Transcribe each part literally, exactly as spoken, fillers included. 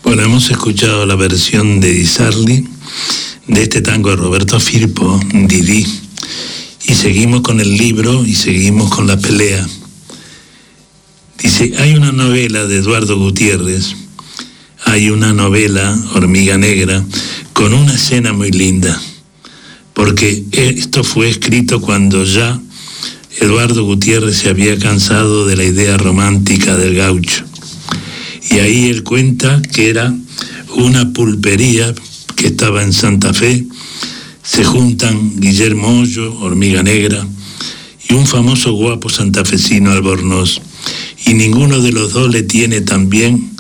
Bueno, hemos escuchado la versión de Di Sarli de este tango de Roberto Firpo, Didi, y seguimos con el libro y seguimos con la pelea. Dice, hay una novela de Eduardo Gutiérrez, hay una novela, Hormiga Negra, con una escena muy linda, porque esto fue escrito cuando ya Eduardo Gutiérrez se había cansado de la idea romántica del gaucho. Y ahí él cuenta que era una pulpería que estaba en Santa Fe, se juntan Guillermo Hoyo, Hormiga Negra, y un famoso guapo santafesino, Albornoz, y ninguno de los dos le tiene tan bien,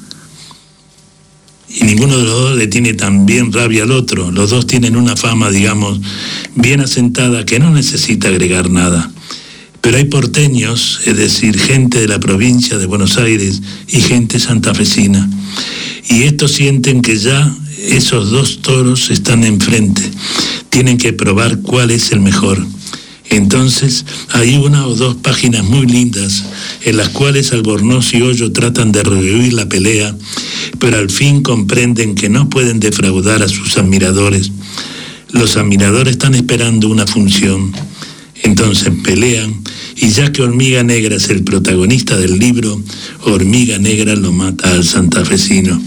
y ninguno de los dos le tiene tan bien rabia al otro. Los dos tienen una fama, digamos, bien asentada, que no necesita agregar nada. Pero hay porteños, es decir, gente de la provincia de Buenos Aires y gente santafesina. Y estos sienten que ya esos dos toros están enfrente. Tienen que probar cuál es el mejor. Entonces, hay una o dos páginas muy lindas en las cuales Albornoz y Hoyo tratan de revivir la pelea, pero al fin comprenden que no pueden defraudar a sus admiradores. Los admiradores están esperando una función. Entonces pelean, y ya que Hormiga Negra es el protagonista del libro, Hormiga Negra lo mata al santafesino.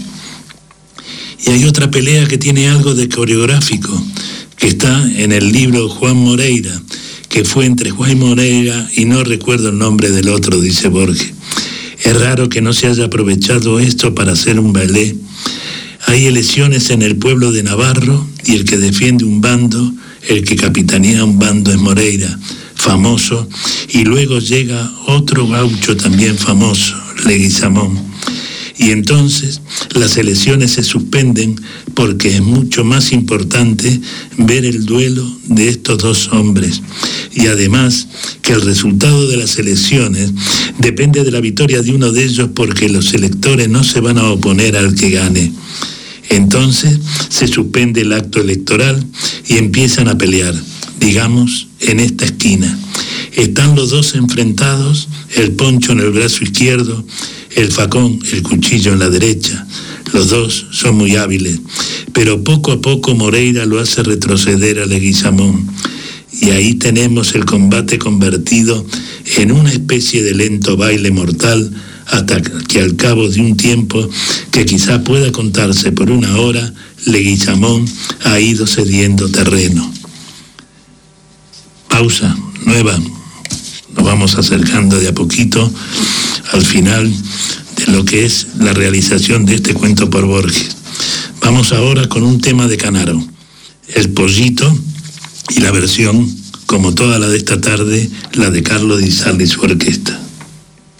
Y hay otra pelea que tiene algo de coreográfico, que está en el libro Juan Moreira, que fue entre Juan Moreira y no recuerdo el nombre del otro, dice Borges. Es raro que no se haya aprovechado esto para hacer un ballet. Hay elecciones en el pueblo de Navarro, y el que defiende un bando, el que capitanea un bando es Moreira, famoso, y luego llega otro gaucho también famoso, Leguizamón. Y entonces las elecciones se suspenden porque es mucho más importante ver el duelo de estos dos hombres. Y además que el resultado de las elecciones depende de la victoria de uno de ellos, porque los electores no se van a oponer al que gane. Entonces se suspende el acto electoral y empiezan a pelear, digamos, en esta esquina. Están los dos enfrentados, el poncho en el brazo izquierdo, el facón, el cuchillo en la derecha. Los dos son muy hábiles, pero poco a poco Moreira lo hace retroceder a Leguizamón. Y ahí tenemos el combate convertido en una especie de lento baile mortal, hasta que al cabo de un tiempo, que quizá pueda contarse por una hora, Leguizamón ha ido cediendo terreno. Pausa, nueva. Nos vamos acercando de a poquito al final de lo que es la realización de este cuento por Borges. Vamos ahora con un tema de Canaro, El Pollito, y la versión, como toda la de esta tarde, la de Carlos Di Sarli y su orquesta.